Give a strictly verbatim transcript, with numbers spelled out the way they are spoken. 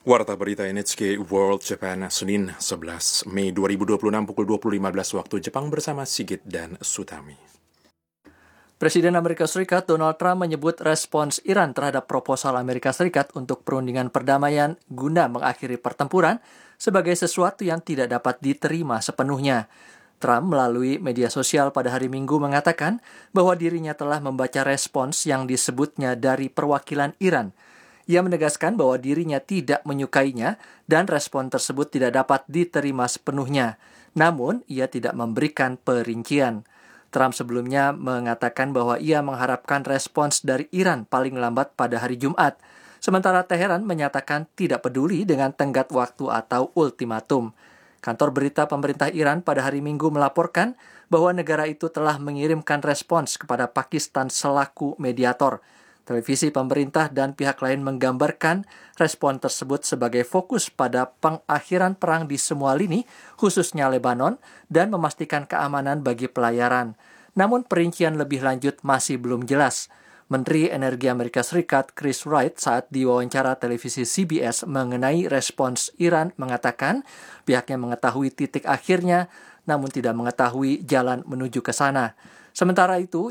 Warta Berita N H K World Japan, Senin sebelas Mei dua ribu dua puluh enam pukul dua puluh lima belas waktu Jepang bersama Sigit dan Sutami. Presiden Amerika Serikat Donald Trump menyebut respons Iran terhadap proposal Amerika Serikat untuk perundingan perdamaian guna mengakhiri pertempuran sebagai sesuatu yang tidak dapat diterima sepenuhnya. Trump melalui media sosial pada hari Minggu mengatakan bahwa dirinya telah membaca respons yang disebutnya dari perwakilan Iran. Ia menegaskan bahwa dirinya tidak menyukainya dan respon tersebut tidak dapat diterima sepenuhnya. Namun, ia tidak memberikan perincian. Trump sebelumnya mengatakan bahwa ia mengharapkan respons dari Iran paling lambat pada hari Jumat. Sementara Teheran menyatakan tidak peduli dengan tenggat waktu atau ultimatum. Kantor berita pemerintah Iran pada hari Minggu melaporkan bahwa negara itu telah mengirimkan respons kepada Pakistan selaku mediator. Televisi pemerintah dan pihak lain menggambarkan respon tersebut sebagai fokus pada pengakhiran perang di semua lini, khususnya Lebanon, dan memastikan keamanan bagi pelayaran. Namun perincian lebih lanjut masih belum jelas. Menteri Energi Amerika Serikat Chris Wright saat diwawancara televisi C B S mengenai respons Iran mengatakan pihaknya mengetahui titik akhirnya, namun tidak mengetahui jalan menuju ke sana. Sementara itu,